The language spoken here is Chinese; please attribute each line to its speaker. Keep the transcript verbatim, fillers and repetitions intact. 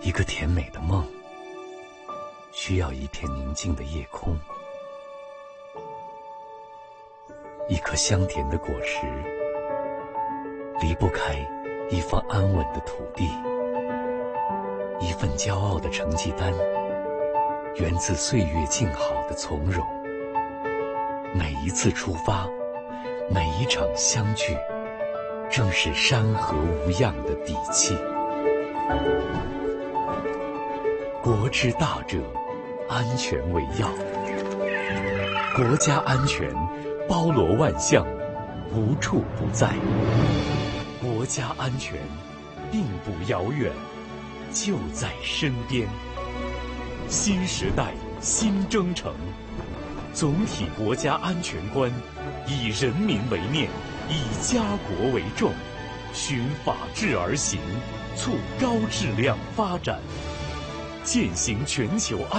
Speaker 1: 一个甜美的梦，需要一片宁静的夜空，一颗香甜的果实，离不开一方安稳的土地，一份骄傲的成绩单，源自岁月静好的从容。每一次出发，每一场相聚，正是山河无恙的底气。国之大者，安全为要。国家安全包罗万象，无处不在。国家安全并不遥远，就在身边。新时代新征程，总体国家安全观以人民为念，以家国为重，循法治而行，促高质量发展，践行全球安